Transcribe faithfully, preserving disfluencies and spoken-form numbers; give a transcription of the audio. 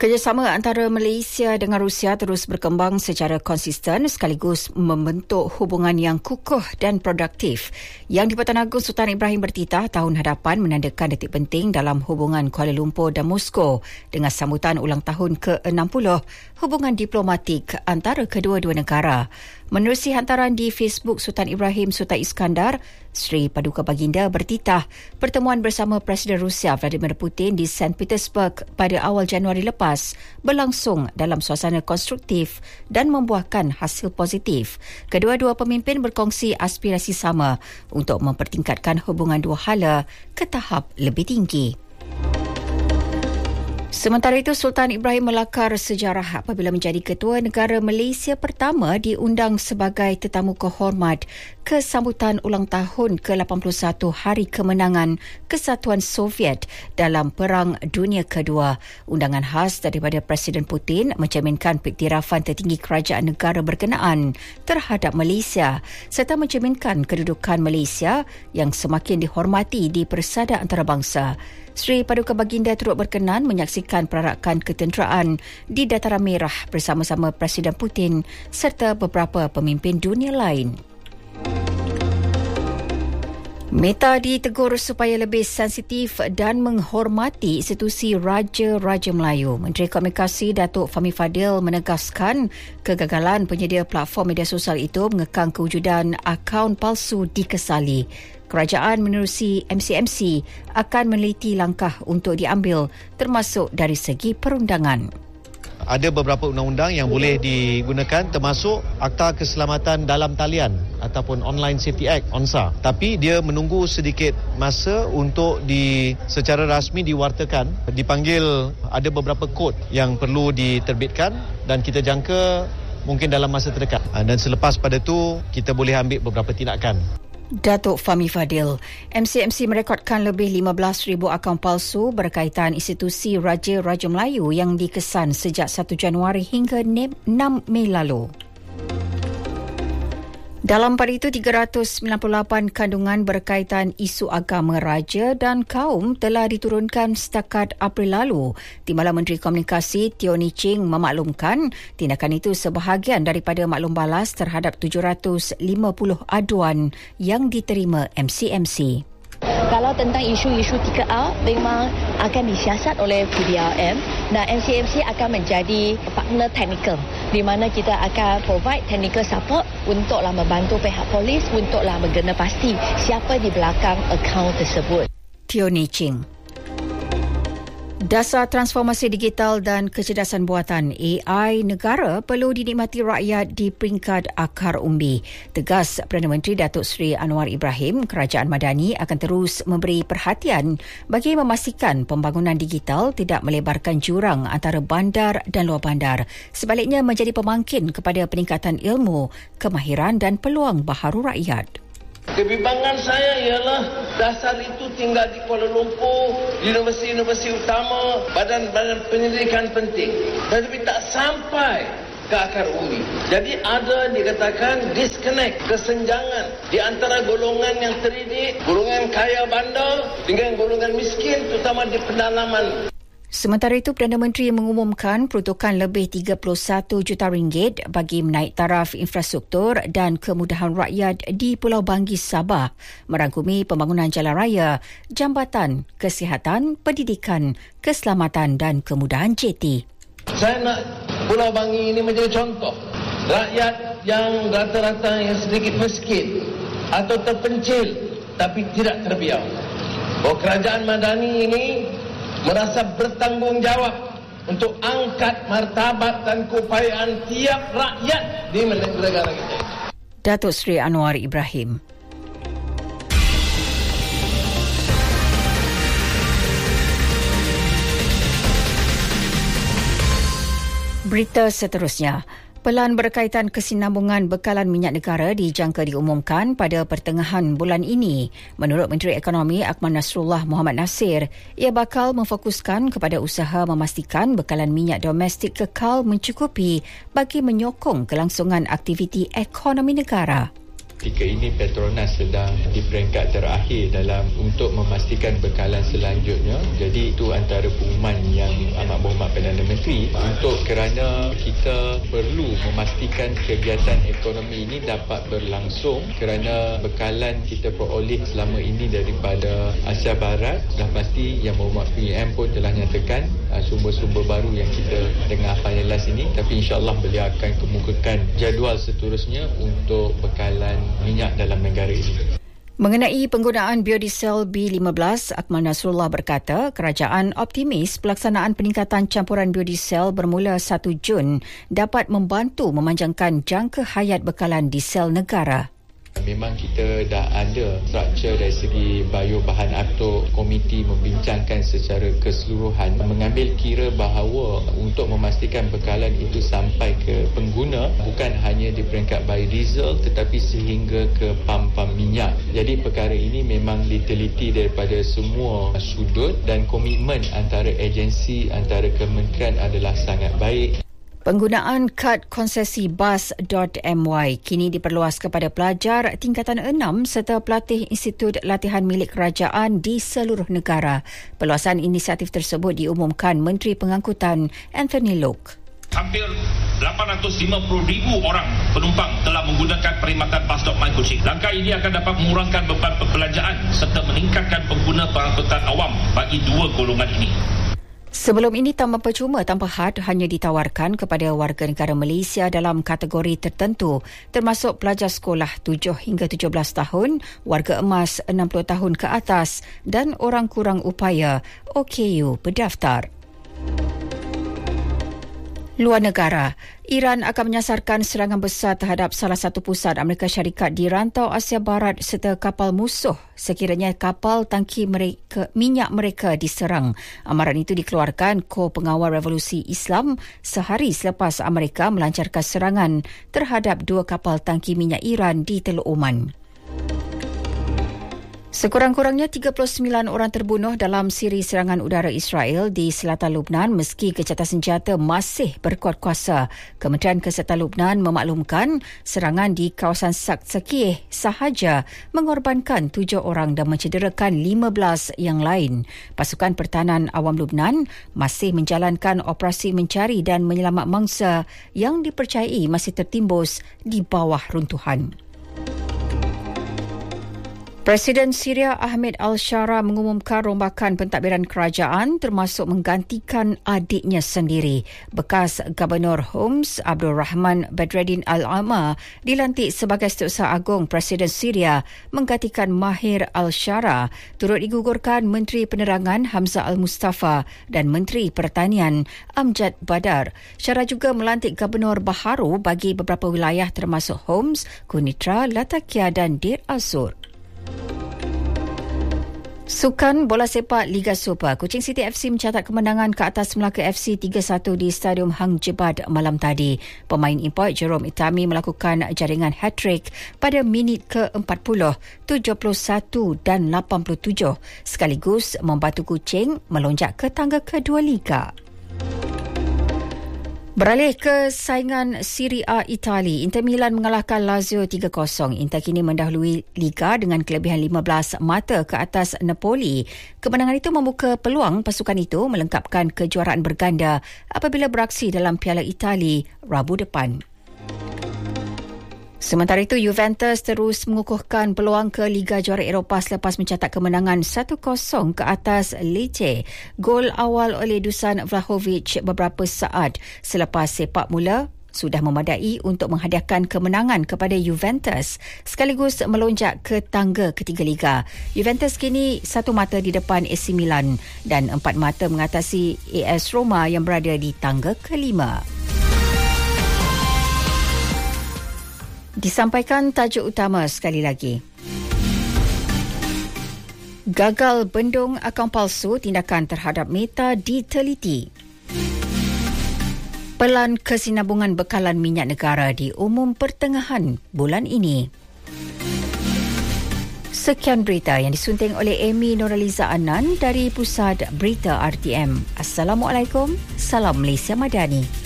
Kerjasama antara Malaysia dengan Rusia terus berkembang secara konsisten sekaligus membentuk hubungan yang kukuh dan produktif. Yang di-Pertuan Agong Sultan Ibrahim bertitah tahun hadapan menandakan detik penting dalam hubungan Kuala Lumpur dan Moskow dengan sambutan ulang tahun ke enam puluh hubungan diplomatik antara kedua-dua negara. Menerusi hantaran di Facebook Sultan Ibrahim Sultan Iskandar, Sri Paduka Baginda bertitah pertemuan bersama Presiden Rusia Vladimir Putin di Saint Petersburg pada awal Januari lepas berlangsung dalam suasana konstruktif dan membuahkan hasil positif. Kedua-dua pemimpin berkongsi aspirasi sama untuk mempertingkatkan hubungan dua hala ke tahap lebih tinggi. Sementara itu, Sultan Ibrahim melakar sejarah apabila menjadi ketua negara Malaysia pertama diundang sebagai tetamu kehormat ke sambutan ulang tahun ke lapan puluh satu Hari Kemenangan Kesatuan Soviet dalam Perang Dunia Kedua. Undangan khas daripada Presiden Putin mencerminkan piktirafan tertinggi kerajaan negara berkenaan terhadap Malaysia serta mencerminkan kedudukan Malaysia yang semakin dihormati di persada antarabangsa. Sri Paduka Baginda turut berkenan menyaksikan perarakan ketenteraan di Dataran Merah bersama-sama Presiden Putin serta beberapa pemimpin dunia lain. Meta ditegur supaya lebih sensitif dan menghormati institusi Raja-Raja Melayu. Menteri Komunikasi Datuk Fahmi Fadil menegaskan kegagalan penyedia platform media sosial itu mengekang kewujudan akaun palsu dikesali. Kerajaan menerusi M C M C akan meneliti langkah untuk diambil termasuk dari segi perundangan. Ada beberapa undang-undang yang boleh digunakan termasuk Akta Keselamatan Dalam Talian ataupun Online Safety Act O N S A. Tapi dia menunggu sedikit masa untuk di secara rasmi diwartakan. Dipanggil ada beberapa kod yang perlu diterbitkan dan kita jangka mungkin dalam masa terdekat. Dan selepas pada itu kita boleh ambil beberapa tindakan. Datuk Fahmi Fadil, M C M C merekodkan lebih lima belas ribu akaun palsu berkaitan institusi Raja-Raja Melayu yang dikesan sejak satu Januari hingga enam Mei lalu. Dalam pada itu, tiga ratus sembilan puluh lapan kandungan berkaitan isu agama raja dan kaum telah diturunkan setakat April lalu. Timbalan Menteri Komunikasi Teo Ni Ching memaklumkan tindakan itu sebahagian daripada maklum balas terhadap tujuh ratus lima puluh aduan yang diterima M C M C. Kalau tentang isu-isu tiga A memang akan disiasat oleh P D R M dan M C M C akan menjadi partner teknikal di mana kita akan provide technical support untuklah membantu pihak polis untuklah menggena pasti siapa di belakang akaun tersebut. Teo Ni Ching. Dasar transformasi digital dan kecerdasan buatan A I negara perlu dinikmati rakyat di peringkat akar umbi. Tegas Perdana Menteri Datuk Seri Anwar Ibrahim, Kerajaan Madani akan terus memberi perhatian bagi memastikan pembangunan digital tidak melebarkan jurang antara bandar dan luar bandar. Sebaliknya menjadi pemangkin kepada peningkatan ilmu, kemahiran dan peluang baharu rakyat. Kebimbangan saya ialah dasar itu tinggal di Kuala Lumpur, universiti-universiti utama, badan-badan penyelidikan penting. Tetapi tak sampai ke akar umbi. Jadi ada dikatakan disconnect, kesenjangan di antara golongan yang terdidik, golongan kaya bandar dengan golongan miskin terutama di pedalaman. Sementara itu, Perdana Menteri mengumumkan peruntukan lebih tiga puluh satu juta ringgit bagi menaik taraf infrastruktur dan kemudahan rakyat di Pulau Banggis, Sabah, merangkumi pembangunan jalan raya, jambatan, kesihatan, pendidikan, keselamatan dan kemudahan J T. Saya nak Pulau Bangi ini menjadi contoh. Rakyat yang rata-rata yang sedikit miskin atau terpencil tapi tidak terbiar. Bahawa Kerajaan Madani ini merasa bertanggungjawab untuk angkat martabat dan keupayaan tiap rakyat di negara kita. Datuk Seri Anwar Ibrahim. Berita seterusnya. Pelan berkaitan kesinambungan bekalan minyak negara dijangka diumumkan pada pertengahan bulan ini. Menurut Menteri Ekonomi Akmal Nasrullah Muhammad Nasir, ia bakal memfokuskan kepada usaha memastikan bekalan minyak domestik kekal mencukupi bagi menyokong kelangsungan aktiviti ekonomi negara. Ketika ini Petronas sedang di peringkat terakhir dalam untuk memastikan bekalan selanjutnya. Jadi itu antara pengumuman yang amat berhormat Perdana Menteri untuk kerana kita perlu memastikan kegiatan ekonomi ini dapat berlangsung kerana bekalan kita peroleh selama ini daripada Asia Barat dah pasti yang berhormat P M pun telah nyatakan uh, sumber-sumber baru yang kita tengah finalize ini, tapi insyaAllah beliau akan kemukakan jadual seterusnya untuk bekalan minyak dalam negara ini. Mengenai penggunaan biodiesel B lima belas, Akmal Nasrullah berkata kerajaan optimis pelaksanaan peningkatan campuran biodiesel bermula satu Jun dapat membantu memanjangkan jangka hayat bekalan diesel negara. Memang kita dah ada struktur dari segi bio bahan atau komiti membincangkan secara keseluruhan, mengambil kira bahawa untuk memastikan bekalan itu sampai ke pengguna bukan hanya di peringkat biodiesel tetapi sehingga ke pam-pam minyak. Jadi perkara ini memang diteliti daripada semua sudut dan komitmen antara agensi, antara kementerian adalah sangat baik. Penggunaan kad konsesi bas dot m y kini diperluas kepada pelajar tingkatan enam serta pelatih institut latihan milik kerajaan di seluruh negara. Perluasan inisiatif tersebut diumumkan Menteri Pengangkutan Anthony Locke. Hampir lapan ratus lima puluh ribu orang penumpang telah menggunakan perkhidmatan bas dot my Kuching. Langkah ini akan dapat mengurangkan beban perbelanjaan serta meningkatkan pengguna pengangkutan awam bagi dua golongan ini. Sebelum ini, taman percuma tanpa had hanya ditawarkan kepada warga negara Malaysia dalam kategori tertentu, termasuk pelajar sekolah tujuh hingga tujuh belas tahun, warga emas enam puluh tahun ke atas dan orang kurang upaya O K U berdaftar. Luar negara, Iran akan menyasarkan serangan besar terhadap salah satu pusat Amerika Syarikat di rantau Asia Barat serta kapal musuh sekiranya kapal tangki mereka, minyak mereka diserang. Amaran itu dikeluarkan Ko Pengawal Revolusi Islam sehari selepas Amerika melancarkan serangan terhadap dua kapal tangki minyak Iran di Teluk Oman. Sekurang-kurangnya tiga puluh sembilan orang terbunuh dalam siri serangan udara Israel di selatan Lubnan meski kejahatan senjata masih berkuat kuasa. Kementerian Kesihatan Lubnan memaklumkan serangan di kawasan Saksakieh sahaja mengorbankan tujuh orang dan mencederakan lima belas yang lain. Pasukan Pertahanan Awam Lubnan masih menjalankan operasi mencari dan menyelamat mangsa yang dipercayai masih tertimbus di bawah runtuhan. Presiden Syria Ahmed Al-Shara mengumumkan rombakan pentadbiran kerajaan termasuk menggantikan adiknya sendiri. Bekas Gubernur Homs Abdul Rahman Badreddin Al-Ama dilantik sebagai Setiausaha Agung Presiden Syria menggantikan Mahir Al-Shara. Turut digugurkan Menteri Penerangan Hamzah Al-Mustafa dan Menteri Pertanian Amjad Badar. Shara juga melantik Gubernur baharu bagi beberapa wilayah termasuk Homs, Kunitra, Latakia dan Dir Az-Zur. Sukan bola sepak Liga Super, Kuching City F C mencatat kemenangan ke atas Melaka F C tiga satu di Stadium Hang Jebat malam tadi. Pemain import Jerome Itami melakukan jaringan hat-trick pada minit ke empat puluh, tujuh puluh satu dan lapan puluh tujuh sekaligus membantu Kuching melonjak ke tangga kedua Liga. Beralih ke saingan Serie A Itali, Inter Milan mengalahkan Lazio tiga kosong. Inter kini mendahului Liga dengan kelebihan lima belas mata ke atas Napoli. Kemenangan itu membuka peluang pasukan itu melengkapkan kejuaraan berganda apabila beraksi dalam Piala Itali Rabu depan. Sementara itu, Juventus terus mengukuhkan peluang ke Liga Juara Eropah selepas mencatat kemenangan satu kosong ke atas Lecce. Gol awal oleh Dusan Vlahovic beberapa saat selepas sepak mula sudah memadai untuk menghadiahkan kemenangan kepada Juventus sekaligus melonjak ke tangga ketiga Liga. Juventus kini satu mata di depan A C Milan dan empat mata mengatasi A S Roma yang berada di tangga kelima. Disampaikan tajuk utama sekali lagi. Gagal bendung akaun palsu, tindakan terhadap Meta diteliti. Pelan kesinambungan bekalan minyak negara diumum pertengahan bulan ini. Sekian berita yang disunting oleh Amy Nuraliza Anan dari Pusat Berita R T M. Assalamualaikum, salam Malaysia Madani.